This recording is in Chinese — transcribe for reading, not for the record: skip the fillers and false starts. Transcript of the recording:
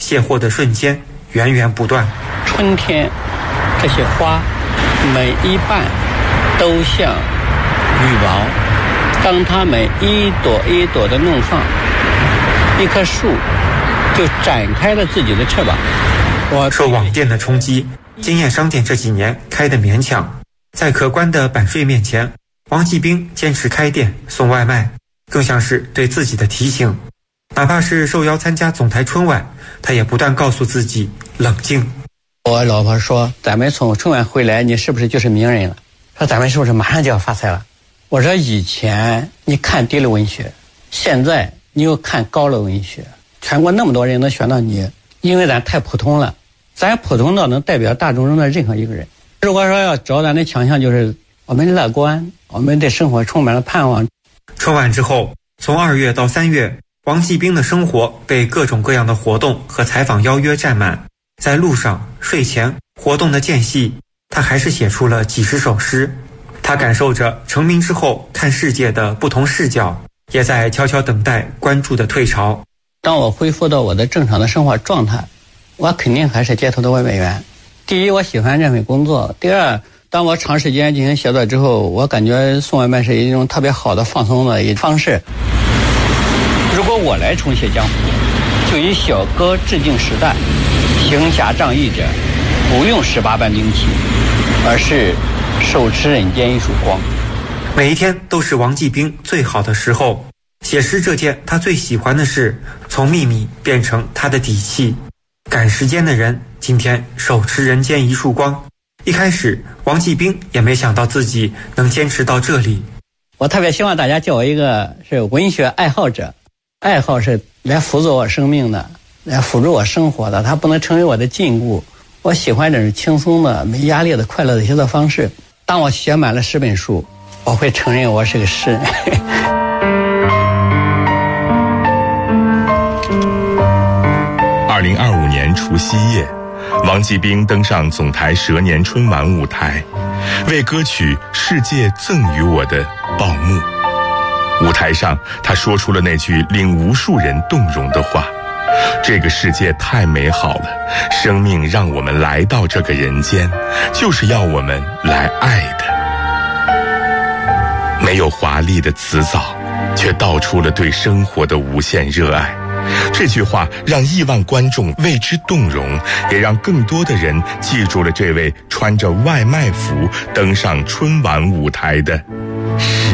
卸货的瞬间源源不断。 春天，这些花每一瓣都像羽毛，当它们一朵一朵的怒放，一棵树就展开了自己的翅膀。 受网店的冲击，经验商店这几年开得勉强，在可观的版税面前，王继兵坚持开店送外卖，更像是对自己的提醒。哪怕是受邀参加总台春晚，他也不断告诉自己冷静。 我老婆说，咱们从春晚回来，你是不是就是名人了？说咱们是不是马上就要发财了？我说以前你看低了文学，现在你又看高了文学，全国那么多人能选到你，因为咱太普通了，咱普通到能代表大众中的任何一个人。如果说要找咱的强项，就是我们乐观，我们对生活充满了盼望。 春晚之后，从2月到3月，王继兵的生活被各种各样的活动和采访邀约占满，在路上、睡前、活动的间隙，他还是写出了几十首诗。他感受着成名之后看世界的不同视角，也在悄悄等待关注的退潮。 当我恢复到我的正常的生活状态，我肯定还是街头的外卖员。第一，我喜欢这份工作；第二，当我长时间进行写作之后，我感觉送外卖是一种特别好的放松的一种方式。如果我来重写江湖，就以小哥致敬时代，行侠仗义者不用18般兵器，而是手持人间一束光。 每一天都是王继兵最好的时候，写诗这件他最喜欢的事，从秘密变成他的底气。赶时间的人，今天手持人间一束光。一开始，王继兵也没想到自己能坚持到这里。 我特别希望大家叫我一个是文学爱好者，爱好是来辅佐我生命的，来辅助我生活的，它不能成为我的禁锢。我喜欢这种轻松的、没压力的、快乐的写作方式。当我写满了10本书，我会承认我是个诗人。 2025年除夕夜，王继兵登上总台蛇年春晚舞台，为歌曲《世界赠予我的》报幕。舞台上，他说出了那句令无数人动容的话：这个世界太美好了，生命让我们来到这个人间，就是要我们来爱的。没有华丽的辞藻，却道出了对生活的无限热爱。这句话让亿万观众为之动容，也让更多的人记住了这位穿着外卖服登上春晚舞台的诗